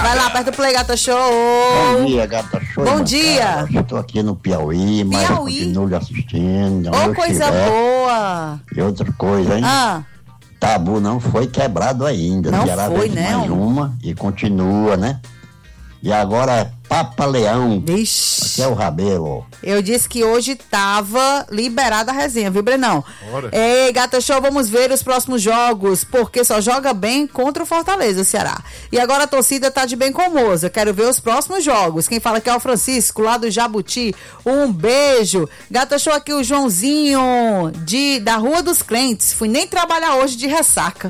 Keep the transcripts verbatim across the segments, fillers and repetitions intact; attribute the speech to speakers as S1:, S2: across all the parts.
S1: Vai lá, aperta o play, Gata Show.
S2: Bom dia, Gata Show.
S1: Bom dia.
S2: Estou aqui no Piauí, mas eu continuo lhe assistindo.
S1: Ô, oh, coisa
S2: estiver.
S1: boa.
S2: E outra coisa, hein?
S1: Ah.
S2: Tabu não foi quebrado ainda.
S1: Não
S2: Ceará
S1: foi,
S2: vence
S1: né?
S2: mais uma e continua, né? E agora é Papa Leão.
S1: Vixe.
S2: Aqui é o Rabelo.
S1: Eu disse que hoje tava liberada a resenha, viu, Brenão?
S3: Bora.
S1: Ei, Gata Show, vamos ver os próximos jogos, porque só joga bem contra o Fortaleza, o Ceará. E agora a torcida tá de bem com o Moza. Quero ver os próximos jogos. Quem fala aqui é o Francisco, lá do Jabuti. Um beijo. Gata Show, aqui o Joãozinho, de, da Rua dos Crentes. Fui nem trabalhar hoje de ressaca.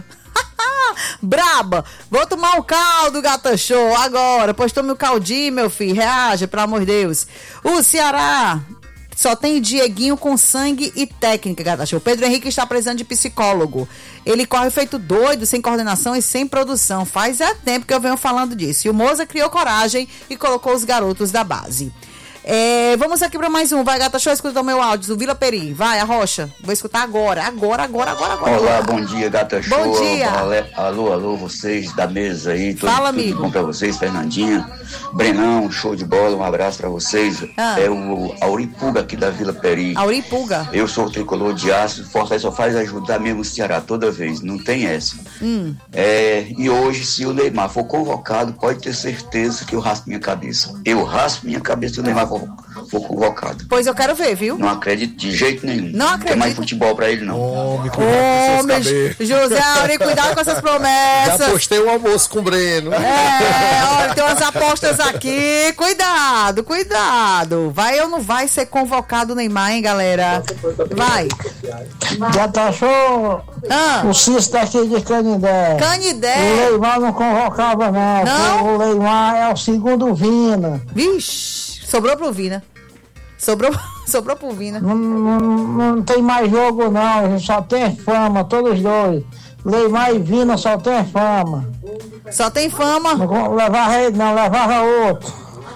S1: Braba, vou tomar um caldo, Gata Show, agora, pois tome o caldinho, meu filho, reaja, pelo amor de Deus. O Ceará só tem Dieguinho com sangue e técnica, Gata Show. Pedro Henrique está precisando de psicólogo. Ele corre feito doido, sem coordenação e sem produção. Faz é tempo que eu venho falando disso. E o Moza criou coragem e colocou os garotos da base. É, vamos aqui para mais um. Vai, Gata Show, escuta o meu áudio do Vila Peri. Vai, a Rocha. Vou escutar agora, agora, agora, agora, agora.
S4: Olá, bom dia, Gata Show.
S1: Bom dia.
S4: Alô, alô, vocês da mesa aí. Tudo,
S1: Fala,
S4: tudo
S1: amigo.
S4: bom pra vocês, Fernandinha, Brenão, show de bola, um abraço pra vocês.
S1: Ah.
S4: É o Auripuga aqui da Vila Peri.
S1: Auripuga.
S4: Eu sou o tricolor de aço, Fortaleza só faz ajudar mesmo o Ceará toda vez, não tem essa.
S1: Hum.
S4: É, e hoje, se o Neymar for convocado, pode ter certeza que eu raspo minha cabeça. Eu raspo minha cabeça se o Neymar for, for convocado.
S1: Pois eu quero ver, viu?
S4: Não acredito de jeito nenhum.
S1: Não acredito.
S4: Tem mais futebol pra ele, não.
S3: Homem, cuidado com seus
S1: Homem,
S3: cabelos.
S1: José Auri, cuidado com essas promessas.
S5: Já postei o almoço com o Breno.
S1: É, olha, tem umas apostas aqui. Cuidado, cuidado. Vai ou não vai ser convocado o Neymar, hein, galera? Vai.
S6: Gata Show.
S1: Ah.
S6: O Cício daqui de Canindé.
S1: Canindé.
S6: O Neymar não convocava, não.
S1: Não?
S6: O Neymar é o segundo Vina.
S1: Vixe, sobrou pro Vina. Sobrou, sobrou pro Vina.
S6: Não, não, não tem mais jogo, não. Só tem fama, todos dois. Neymar e Vina só tem fama.
S1: Só tem fama.
S6: Não levava ele, não, levava outro.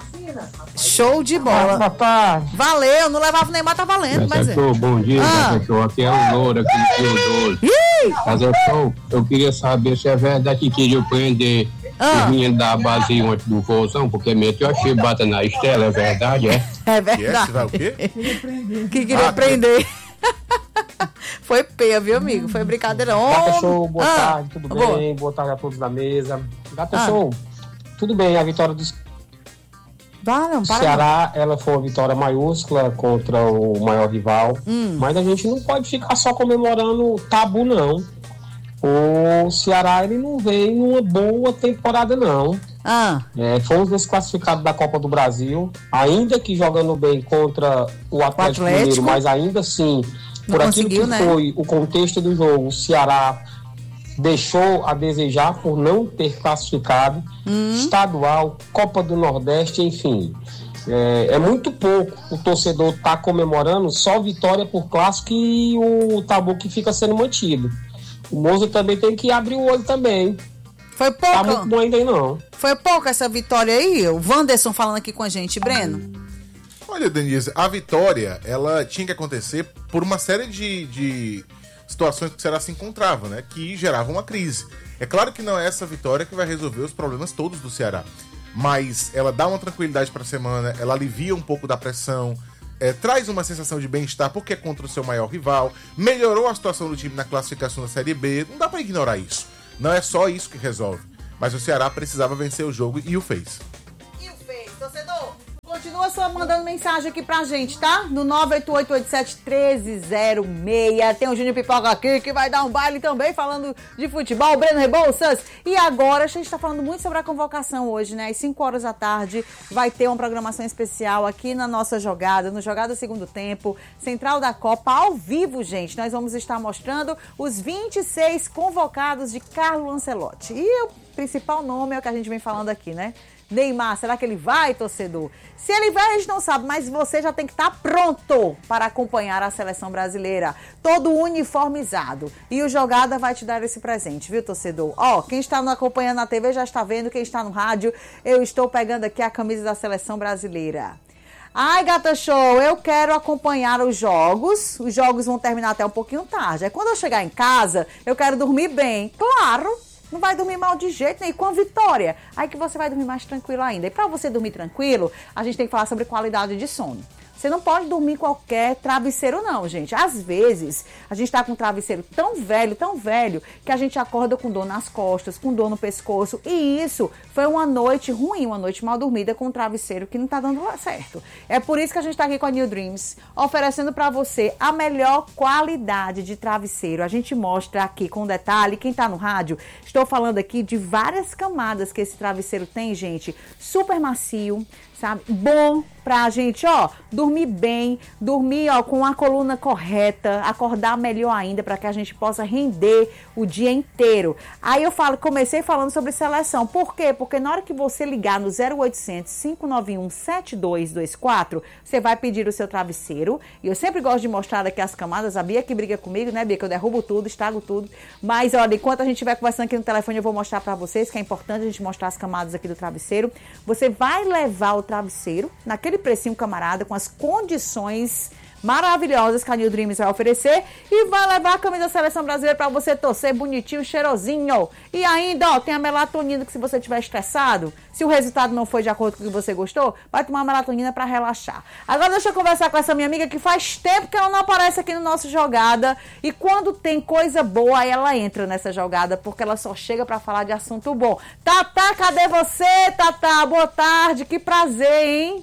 S1: Show de bola.
S6: Boa tarde.
S1: Valeu, não levava o Neymar, tá valendo. Mas é.
S7: Show, bom dia,
S1: Ah.
S7: Show. Aqui é o Loura, aqui no Rio doze. Fazer Show, eu queria saber se é verdade que queria prender
S1: Ah.
S7: o menino da base ontem do Vozão, porque meteu a chibata na Estela, é verdade, é?
S1: É
S3: Que é?
S1: verdade.
S3: Você vai o quê?
S1: Que queria
S3: Ah,
S1: prender. Foi peia, viu, amigo? Foi brincadeira.
S8: Gata
S1: Homem.
S8: Show, boa
S1: Ah.
S8: tarde, tudo
S1: Boa.
S8: bem? Boa tarde a todos da mesa. Gata
S1: Ah.
S8: Show, tudo bem, a vitória do
S1: Vá, não, para.
S8: Ceará, ela foi uma vitória maiúscula contra o maior rival,
S1: Hum.
S8: mas a gente não pode ficar só comemorando tabu, não. O Ceará, ele não veio numa boa temporada, não.
S1: Ah.
S8: É, fomos desclassificados da Copa do Brasil, ainda que jogando bem contra o Atlético,
S1: Atlético.
S8: Mineiro, mas ainda assim,
S1: Não
S8: por aquilo
S1: conseguiu,
S8: que
S1: né?
S8: foi o contexto do jogo, o Ceará deixou a desejar por não ter classificado,
S1: Hum.
S8: estadual, Copa do Nordeste, enfim. É, é muito pouco o torcedor tá comemorando só vitória por clássico e o tabu que fica sendo mantido. O Moza também tem que abrir o olho também.
S1: Foi
S8: Tá
S1: pouco.
S8: muito bom ainda aí, não.
S1: Foi pouco essa vitória aí. O Wanderson falando aqui com a gente, Breno.
S3: Olha, Denise, a vitória, ela tinha que acontecer por uma série de, de situações que o Ceará se encontrava, né? Que geravam uma crise. É claro que não é essa vitória que vai resolver os problemas todos do Ceará, mas ela dá uma tranquilidade para a semana, ela alivia um pouco da pressão, é, traz uma sensação de bem-estar porque é contra o seu maior rival, melhorou a situação do time na classificação da Série B, não dá para ignorar isso. Não é só isso que resolve, mas o Ceará precisava vencer o jogo e o fez.
S1: E o fez, torcedor? Continua só mandando mensagem aqui pra gente, tá? No nove oito oito oito sete um três zero seis. Tem o Júnior Pipoca aqui que vai dar um baile também falando de futebol. Breno Rebouças. E agora a gente tá falando muito sobre a convocação hoje, né? Às cinco horas da tarde vai ter uma programação especial aqui na nossa jogada, no Jogada Segundo Tempo, Central da Copa, ao vivo, gente. Nós vamos estar mostrando os vinte e seis convocados de Carlo Ancelotti. E o principal nome é o que a gente vem falando aqui, né? Neymar, será que ele vai, torcedor? Se ele vai, a gente não sabe, mas você já tem que estar pronto para acompanhar a seleção brasileira. Todo uniformizado. E o Jogada vai te dar esse presente, viu, torcedor? Ó, quem está nos acompanhando na T V já está vendo, quem está no rádio, eu estou pegando aqui a camisa da seleção brasileira. Ai, Gata Show, eu quero acompanhar os jogos. Os jogos vão terminar até um pouquinho tarde. Aí quando eu chegar em casa, eu quero dormir bem. Claro! Não vai dormir mal de jeito nenhum. E com a Vitória, aí que você vai dormir mais tranquilo ainda. E para você dormir tranquilo, a gente tem que falar sobre qualidade de sono. Você não pode dormir em qualquer travesseiro não, gente. Às vezes, a gente tá com um travesseiro tão velho, tão velho, que a gente acorda com dor nas costas, com dor no pescoço. E isso foi uma noite ruim, uma noite mal dormida com um travesseiro que não tá dando certo. É por isso que a gente tá aqui com a New Dreams, oferecendo para você a melhor qualidade de travesseiro. A gente mostra aqui com detalhe, quem tá no rádio, estou falando aqui de várias camadas que esse travesseiro tem, gente. Super macio, sabe? Bom pra gente, ó, dormir bem, dormir, ó, com a coluna correta, acordar melhor ainda para que a gente possa render o dia inteiro. Aí eu falo, comecei falando sobre seleção. Por quê? Porque na hora que você ligar no zero oitocentos, cinco nove um, sete dois dois quatro, você vai pedir o seu travesseiro. E eu sempre gosto de mostrar aqui as camadas. A Bia que briga comigo, né, Bia? Que eu derrubo tudo, estrago tudo. Mas, olha, enquanto a gente estiver conversando aqui no telefone, eu vou mostrar para vocês, que é importante a gente mostrar as camadas aqui do travesseiro. Você vai levar o travesseiro naquele precinho, camarada, com as condições maravilhosas que a New Dreams vai oferecer, e vai levar a camisa da Seleção Brasileira para você torcer bonitinho, cheirosinho. E ainda, ó, tem a melatonina, que se você estiver estressado, se o resultado não foi de acordo com o que você gostou, vai tomar melatonina para relaxar. Agora deixa eu conversar com essa minha amiga que faz tempo que ela não aparece aqui no nosso Jogada, e quando tem coisa boa, ela entra nessa jogada, porque ela só chega para falar de assunto bom. Tatá, cadê você, Tatá? Boa tarde, que prazer, hein?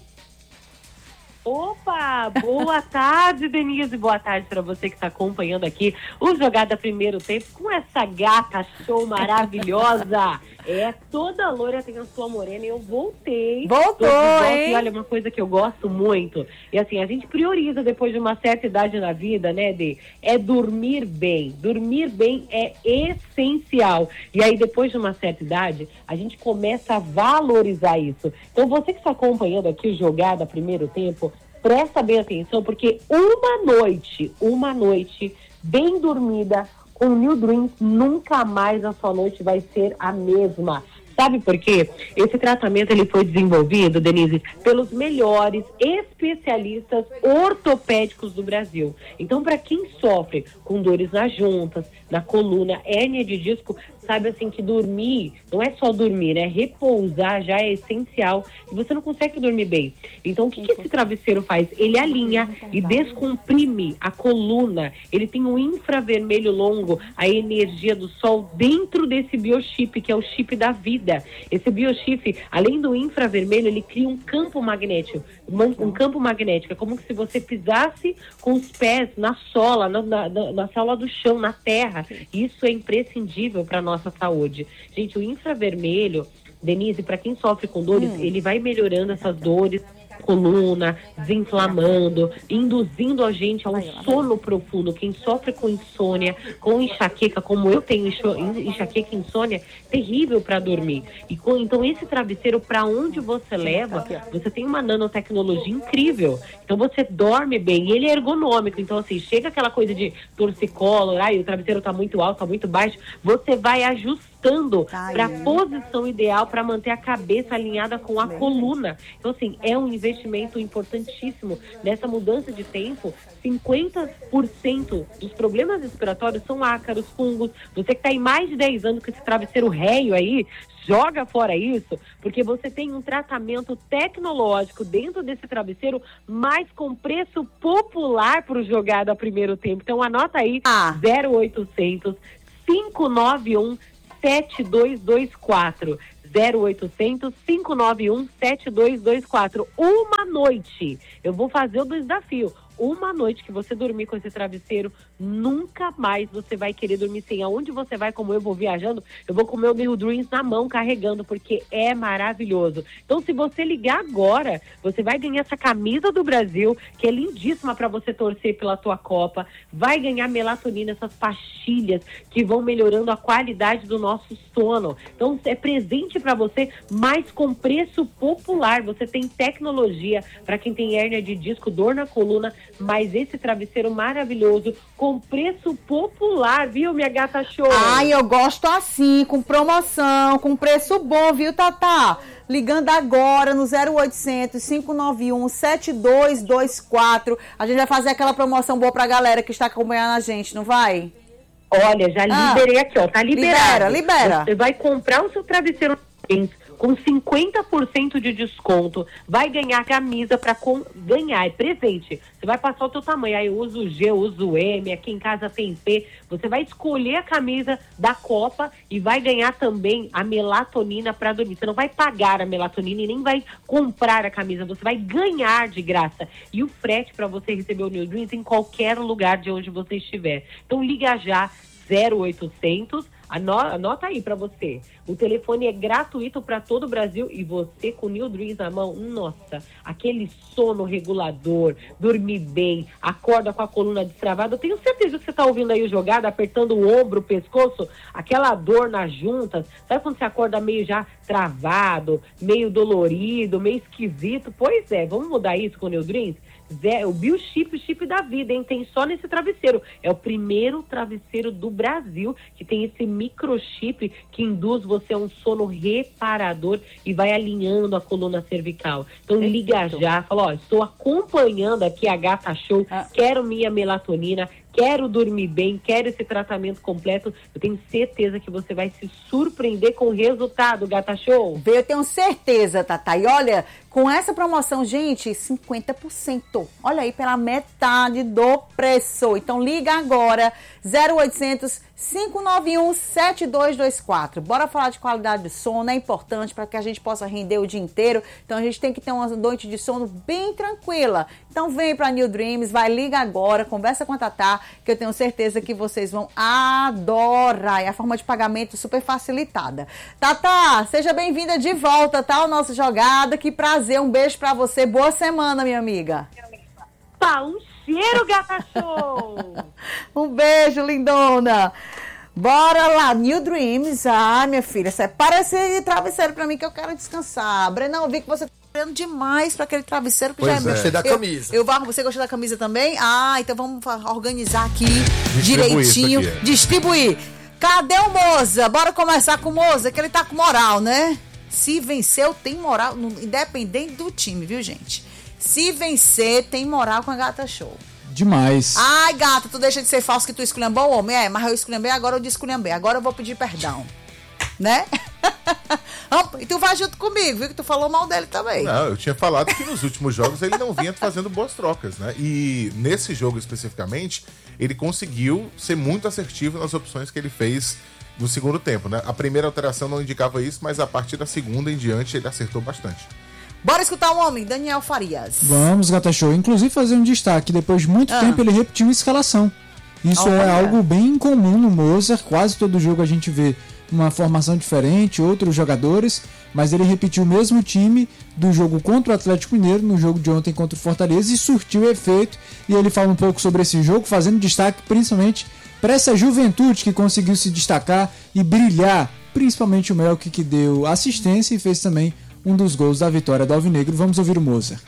S9: Opa, boa tarde, Denise, boa tarde para você que está acompanhando aqui o Jogada Primeiro Tempo com essa gata show maravilhosa. É, toda loira tem a sua morena e eu voltei.
S1: Voltou, hein?
S9: E olha, uma coisa que eu gosto muito, e assim, a gente prioriza depois de uma certa idade na vida, né, Dê? É dormir bem. Dormir bem é essencial. E aí, depois de uma certa idade, a gente começa a valorizar isso. Então, você que está acompanhando aqui o Jogada Primeiro Tempo, presta bem atenção, porque uma noite, uma noite bem dormida, com o New Dreams, nunca mais a sua noite vai ser a mesma. Sabe por quê? Esse tratamento ele foi desenvolvido, Denise, pelos melhores especialistas ortopédicos do Brasil. Então, para quem sofre com dores nas juntas, na coluna, hérnia de disco, sabe assim que dormir, não é só dormir, né? Repousar já é essencial e você não consegue dormir bem. Então, o que, que esse travesseiro faz? Ele alinha e descomprime a coluna. Ele tem um infravermelho longo, a energia do sol dentro desse biochip, que é o chip da vida. Esse biochip, além do infravermelho, ele cria um campo magnético. Um campo magnético. É como se você pisasse com os pés na sola, na, na, na sola do chão, na terra. Isso é imprescindível para a nossa saúde. Gente, o infravermelho, Denise, para quem sofre com dores, hum. ele vai melhorando essas dores, coluna, desinflamando, induzindo a gente a um sono profundo. Quem sofre com insônia, com enxaqueca, como eu tenho enxaqueca e insônia, terrível para dormir. E com, então esse travesseiro, para onde você leva, você tem uma nanotecnologia incrível. Então você dorme bem, e ele é ergonômico. Então assim, chega aquela coisa de torcicolo, ai, o travesseiro tá muito alto, tá muito baixo, você vai ajustando para a posição ideal para manter a cabeça alinhada com a coluna. Então assim, é um investimento importantíssimo nessa mudança de tempo. cinquenta por cento dos problemas respiratórios são ácaros, fungos. Você que está aí mais de dez anos com esse travesseiro réio aí, joga fora isso, porque você tem um tratamento tecnológico dentro desse travesseiro, mas com preço popular para o Jogada Primeiro Tempo. Então anota aí, ah. zero oitocentos, cinco nove um, sete dois dois quatro. zero oitocentos, cinco nove um, sete dois dois quatro. Uma noite. Eu vou fazer o desafio. Uma noite que você dormir com esse travesseiro, nunca mais você vai querer dormir sem. Aonde você vai, como eu vou viajando, eu vou com o meu New Dreams na mão, carregando, porque é maravilhoso. Então, se você ligar agora, você vai ganhar essa camisa do Brasil, que é lindíssima para você torcer pela tua Copa. Vai ganhar melatonina, essas pastilhas que vão melhorando a qualidade do nosso sono. Então, é presente para você, mas com preço popular. Você tem tecnologia para quem tem hérnia de disco, dor na coluna, mas esse travesseiro maravilhoso com preço popular, viu, minha gata show?
S1: Ai, eu gosto assim, com promoção, com preço bom, viu, Tatá? Ligando agora no zero oitocentos, cinco nove um, sete dois dois quatro. A gente vai fazer aquela promoção boa pra galera que está acompanhando a gente, não vai?
S9: Olha, já
S1: Ah,
S9: liberei aqui, ó, tá liberado.
S1: libera, libera.
S9: Você vai comprar o seu travesseiro com cinquenta por cento de desconto, vai ganhar camisa para com... ganhar, é presente. Você vai passar o teu tamanho, aí eu uso o G, eu uso o M, aqui em casa tem P. Você vai escolher a camisa da Copa e vai ganhar também a melatonina para dormir. Você não vai pagar a melatonina e nem vai comprar a camisa, você vai ganhar de graça. E o frete para você receber o New Dreams em qualquer lugar de onde você estiver. Então liga já, zero oitocentos, Anota, anota aí pra você. O telefone é gratuito para todo o Brasil e você com o New Dreams na mão, nossa, aquele sono regulador, dormir bem, acorda com a coluna destravada. Eu tenho certeza que você tá ouvindo aí o jogado, apertando o ombro, o pescoço, aquela dor nas juntas. Sabe quando você acorda meio já travado, meio dolorido, meio esquisito? Pois é, vamos mudar isso com o New Dreams? Zé, o Biochip, o chip da vida, hein? Tem só nesse travesseiro. É o primeiro travesseiro do Brasil que tem esse microchip que induz você a um sono reparador e vai alinhando a coluna cervical. Então é liga isso. Já, fala, ó, estou acompanhando aqui a Gata Show, ah. quero minha melatonina, quero dormir bem, quero esse tratamento completo. Eu tenho certeza que você vai se surpreender com o resultado, Gata Show.
S1: Eu tenho certeza, Tata. E olha, com essa promoção, gente, cinquenta por cento. Olha aí, pela metade do preço. Então liga agora, zero oitocentos, cinco nove um, sete dois dois quatro. Bora falar de qualidade de sono, é importante para que a gente possa render o dia inteiro. Então a gente tem que ter uma noite de sono bem tranquila. Então vem para New Dreams, vai, liga agora, conversa com a Tatá, que eu tenho certeza que vocês vão adorar. É a forma de pagamento super facilitada. Tatá, seja bem-vinda de volta, tá? O nosso Jogada. Que prazer, um beijo pra você. Boa semana, minha amiga.
S9: Tá, um cheiro, Gata Show!
S1: Um beijo, lindona. Bora lá, New Dreams. Ah, minha filha, separa esse travesseiro pra mim que eu quero descansar. Brenão, eu vi que você tá olhando demais pra aquele travesseiro que
S5: pois
S1: já é.
S5: Gostei da camisa.
S1: Eu, eu, você gostou da camisa também? Ah, então vamos organizar aqui direitinho. Aqui, é. Distribuir. Cadê o Moza? Bora começar com o Moza, que ele tá com moral, né? Se venceu, tem moral, independente do time, viu, gente? Se vencer, tem moral com a Gata Show.
S10: Demais.
S1: Ai, gata, tu deixa de ser falso que tu esculhambou o homem. É, mas eu esculhambei, agora eu desculhambei. Agora eu vou pedir perdão. Né? E tu vai junto comigo, viu? Que tu falou mal dele também.
S3: Não, eu tinha falado que nos últimos jogos ele não vinha fazendo boas trocas, né? E nesse jogo especificamente, ele conseguiu ser muito assertivo nas opções que ele fez no segundo tempo, né? A primeira alteração não indicava isso, mas a partir da segunda em diante ele acertou bastante.
S1: Bora escutar o homem, Daniel Farias.
S10: Vamos, Gata Show. Inclusive fazer um destaque, depois de muito ah. tempo ele repetiu a escalação. Isso oh, é algo bem incomum no Mozart, quase todo jogo a gente vê uma formação diferente, outros jogadores, mas ele repetiu o mesmo time do jogo contra o Atlético Mineiro, no jogo de ontem contra o Fortaleza, e surtiu efeito. E ele fala um pouco sobre esse jogo, fazendo destaque principalmente para essa juventude que conseguiu se destacar e brilhar, principalmente o Melk, que deu assistência e fez também um dos gols da vitória do Alvinegro. Vamos ouvir o Mozart.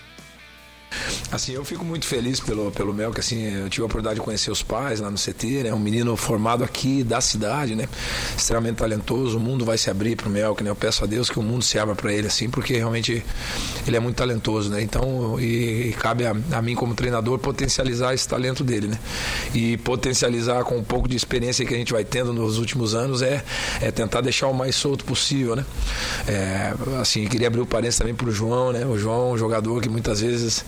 S11: Assim, eu fico muito feliz pelo, pelo Mel, que assim, eu tive a oportunidade de conhecer os pais lá no C T, né? Um menino formado aqui da cidade, né? Extremamente talentoso, o mundo vai se abrir pro Mel, que né? Eu peço a Deus que o mundo se abra para ele, assim, porque realmente ele é muito talentoso, né? Então, e, e cabe a, a mim como treinador potencializar esse talento dele, né? E potencializar com um pouco de experiência que a gente vai tendo nos últimos anos é, é tentar deixar o mais solto possível, né? É, assim, queria abrir o parênteses também pro João, né? O João é um jogador que muitas vezes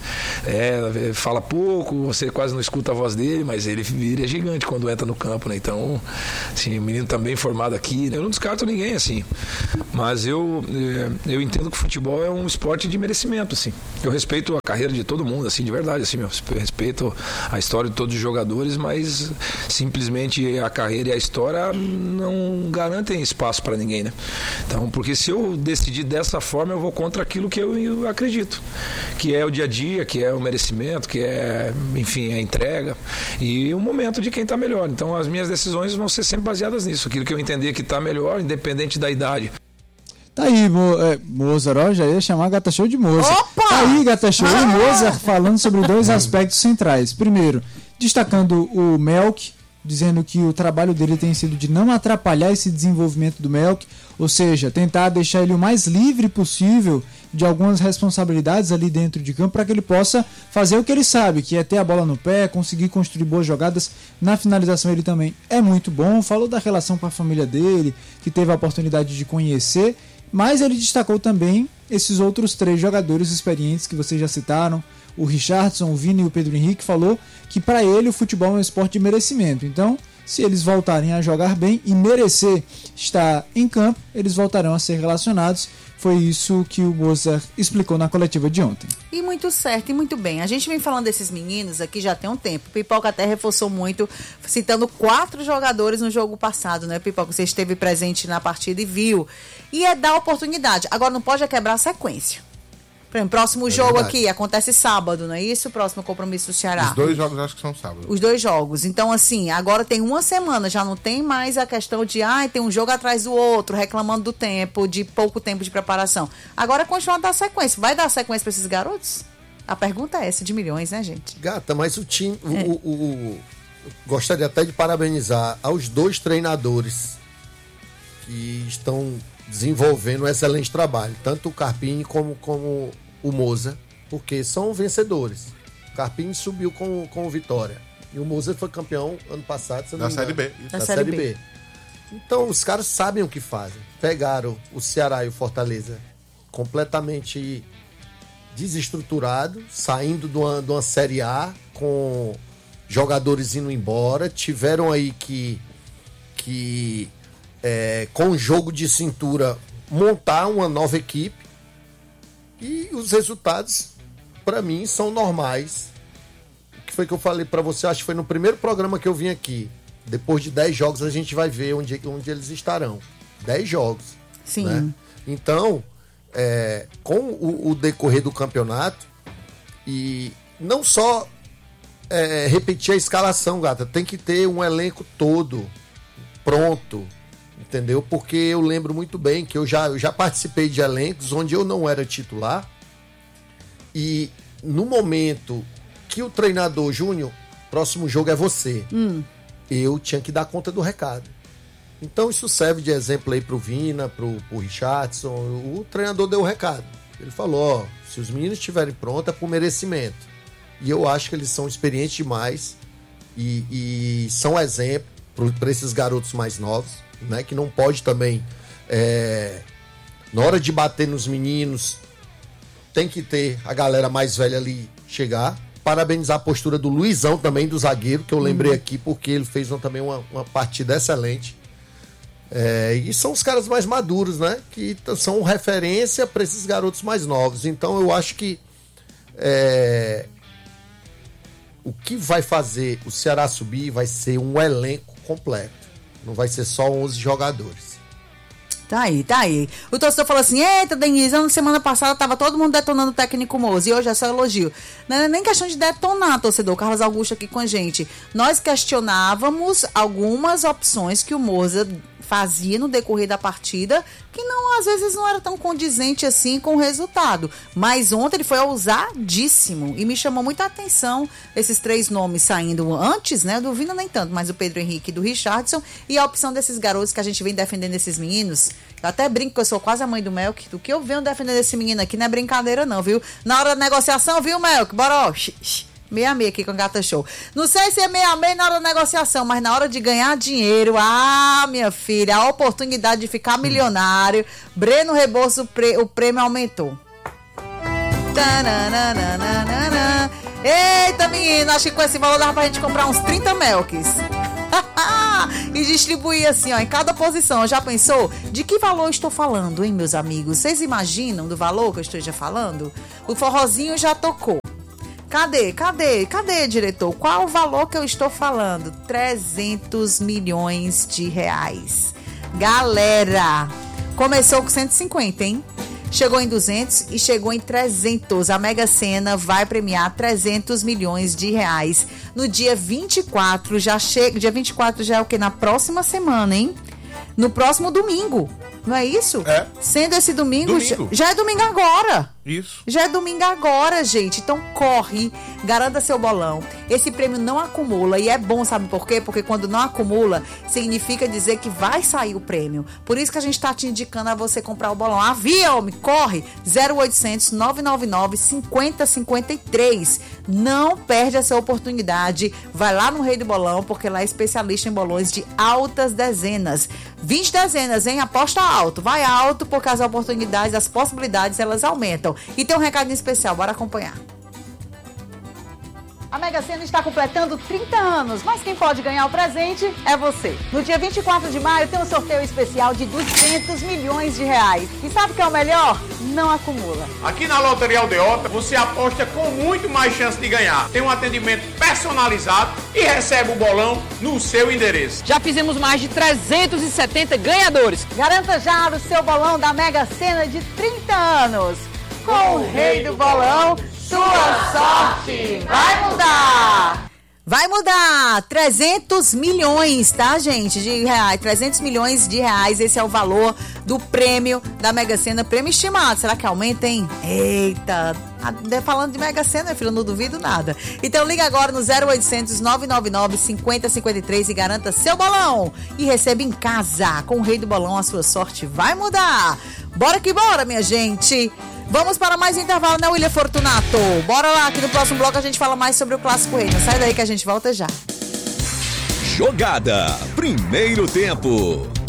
S11: É, fala pouco, você quase não escuta a voz dele, mas ele vira gigante quando entra no campo, né? Então, assim, o menino também formado aqui, né? Eu não descarto ninguém, assim, mas eu, eu entendo que o futebol é um esporte de merecimento, assim. Eu respeito a carreira de todo mundo, assim, de verdade, assim, eu respeito a história de todos os jogadores, mas simplesmente a carreira e a história não garantem espaço para ninguém, né? Então, porque se eu decidir dessa forma, eu vou contra aquilo que eu, eu acredito, que é o dia a dia, que é o merecimento, que é, enfim, a entrega e o momento de quem está melhor. Então as minhas decisões vão ser sempre baseadas nisso, aquilo que eu entender que está melhor, independente da idade.
S10: Tá aí, Mo, é, Mozart, ó, já ia chamar a Gata Show de Mozart.
S1: Opa!
S10: Tá aí, Gata Show, ah! E Mozart falando sobre dois aspectos centrais. Primeiro, destacando o Melk, dizendo que o trabalho dele tem sido de não atrapalhar esse desenvolvimento do Melk, ou seja, tentar deixar ele o mais livre possível de algumas responsabilidades ali dentro de campo para que ele possa fazer o que ele sabe, que é ter a bola no pé, conseguir construir boas jogadas. Na finalização ele também é muito bom. Falou da relação com a família dele, que teve a oportunidade de conhecer, mas ele destacou também esses outros três jogadores experientes que vocês já citaram, o Richardson, o Vini e o Pedro Henrique. Falou que para ele o futebol é um esporte de merecimento. Então, se eles voltarem a jogar bem e merecer estar em campo, eles voltarão a ser relacionados. Foi isso que o Mozart explicou na coletiva de ontem.
S1: E muito certo, e muito bem. A gente vem falando desses meninos aqui já tem um tempo. O Pipoca até reforçou muito, citando quatro jogadores no jogo passado, né, Pipoca? Você esteve presente na partida e viu. E é dar oportunidade. Agora não pode é quebrar a sequência. Por exemplo, próximo é jogo verdade. Aqui acontece sábado, não é isso? O próximo compromisso do Ceará.
S3: Os dois jogos acho que são sábado.
S1: Os dois jogos. Então, assim, agora tem uma semana, já não tem mais a questão de, ai, ah, tem um jogo atrás do outro, reclamando do tempo, de pouco tempo de preparação. Agora continua a dar sequência. Vai dar sequência para esses garotos? A pergunta é essa, de milhões, né, gente?
S5: Gata, mas o time...
S1: É.
S5: O, o, o, gostaria até de parabenizar aos dois treinadores que estão desenvolvendo um excelente trabalho, tanto o Carpini como, como o Moza, porque são vencedores. O Carpini subiu com, com o Vitória e o Moza foi campeão ano passado
S3: da Série B.
S5: Da, da Série B. B. Então os caras sabem o que fazem. Pegaram o Ceará e o Fortaleza completamente desestruturado, saindo de uma, de uma Série A com jogadores indo embora, tiveram aí que que É, com um jogo de cintura, montar uma nova equipe, e os resultados, para mim, são normais. O que foi que eu falei para você? Acho que foi no primeiro programa que eu vim aqui. Depois de dez jogos, a gente vai ver onde, onde eles estarão. dez jogos.
S1: Sim.
S5: Né? Então, é, com o, o decorrer do campeonato, e não só é, repetir a escalação, gata, tem que ter um elenco todo pronto. Entendeu? Porque eu lembro muito bem que eu já, eu já participei de elencos onde eu não era titular, e no momento que o treinador, Júnior, próximo jogo é você,
S1: hum.
S5: eu tinha que dar conta do recado. Então isso serve de exemplo aí pro Vina, pro, pro Richardson. O treinador deu o recado. Ele falou, ó, se os meninos estiverem prontos é por merecimento. E eu acho que eles são experientes demais e, e são exemplo para esses garotos mais novos. Né, que não pode também, é, na hora de bater nos meninos, tem que ter a galera mais velha ali chegar. Parabenizar a postura do Luizão também, do zagueiro, que eu lembrei uhum. aqui, porque ele fez uma, também uma, uma partida excelente. É, e são os caras mais maduros, né, que são referência para esses garotos mais novos. Então eu acho que é, o que vai fazer o Ceará subir vai ser um elenco completo. Não vai ser só onze jogadores.
S1: Tá aí, tá aí. O torcedor falou assim, eita, Denise, na semana passada tava todo mundo detonando o técnico Moza, e hoje é só elogio. Não é nem questão de detonar, torcedor. Carlos Augusto aqui com a gente. Nós questionávamos algumas opções que o Moza fazia no decorrer da partida, que não, às vezes não era tão condizente assim com o resultado. Mas ontem ele foi ousadíssimo e me chamou muita atenção esses três nomes saindo antes, né? Do Vina nem tanto, mas o Pedro Henrique e do Richardson, e a opção desses garotos que a gente vem defendendo, esses meninos. Eu até brinco que eu sou quase a mãe do Melk. Do que eu venho defendendo esse menino aqui não é brincadeira não, viu? Na hora da negociação, viu, Melk? Bora, ó. meia meia aqui com a Gata Show. Não sei se é meia meia na hora da negociação, mas na hora de ganhar dinheiro, ah, minha filha, a oportunidade de ficar milionário, Breno Rebouças, o, pre, o prêmio aumentou. Tananana. Eita, menino, acho que com esse valor dava pra gente comprar uns trinta Melks. E distribuir assim, ó, em cada posição. Já pensou? De que valor eu estou falando, hein, meus amigos? Vocês imaginam do valor que eu esteja falando? O forrozinho já tocou. Cadê? Cadê? Cadê, diretor? Qual o valor que eu estou falando? trezentos milhões de reais. Galera, começou com cento e cinquenta, hein? Chegou em duzentos e chegou em trezentos. A Mega Sena vai premiar trezentos milhões de reais. No dia vinte e quatro, já chega. Dia vinte e quatro já é o quê? Na próxima semana, hein? No próximo domingo. Não é isso?
S3: É.
S1: Sendo esse domingo,
S3: domingo.
S1: Já, já é domingo agora.
S3: Isso.
S1: Já é domingo agora, gente. Então corre, garanta seu bolão. Esse prêmio não acumula e é bom, sabe por quê? Porque quando não acumula, significa dizer que vai sair o prêmio. Por isso que a gente tá te indicando a você comprar o bolão. Avia, homem, corre! zero oitocentos, nove nove nove, cinquenta cinquenta e três. Não perde essa oportunidade. Vai lá no Rei do Bolão, porque lá é especialista em bolões de altas dezenas. vinte dezenas, hein? Aposta alto. Vai alto, porque as oportunidades, as possibilidades, elas aumentam. E tem um recadinho especial, bora acompanhar. A Mega Sena está completando trinta anos, mas quem pode ganhar o presente é você. No dia vinte e quatro de maio tem um sorteio especial de duzentos milhões de reais. E sabe o que é o melhor? Não acumula.
S12: Aqui na Loteria Aldeota, você aposta com muito mais chance de ganhar. Tem um atendimento personalizado e recebe o bolão no seu endereço.
S13: Já fizemos mais de trezentos e setenta ganhadores.
S1: Garanta já o seu bolão da Mega Sena de trinta anos. Com o Rei do Bolão, sua sorte vai mudar! Vai mudar! trezentos milhões, tá, gente? De reais. trezentos milhões de reais. Esse é o valor do prêmio da Mega Sena. Prêmio estimado. Será que aumenta, hein? Eita! Falando de Mega Sena, filho, eu não duvido nada. Então liga agora no zero oitocentos, nove nove nove, cinquenta cinquenta e três e garanta seu bolão. E receba em casa. Com o Rei do Bolão, a sua sorte vai mudar. Bora que bora, minha gente! Vamos para mais um intervalo, né, William Fortunato? Bora lá, que no próximo bloco a gente fala mais sobre o Clássico Rei. Não sai daí que a gente volta já.
S14: Jogada, primeiro tempo.